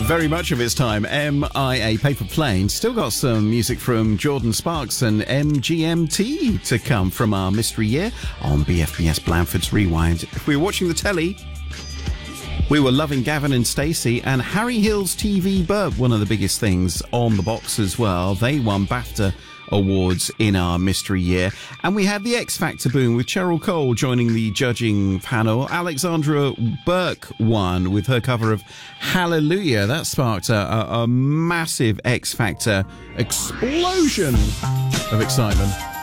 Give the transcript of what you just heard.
Very much of its time. MIA, Paper Plane. Still got some music from Jordan Sparks and MGMT to come from our mystery year on BFBS Blandford's Rewind. If we were watching the telly, we were loving Gavin and Stacey, and Harry Hill's TV Burp, one of the biggest things on the box as well. They won BAFTA awards in our mystery year. And we had the X Factor boom with Cheryl Cole joining the judging panel. Alexandra Burke won with her cover of Hallelujah. That sparked a massive X Factor explosion of excitement.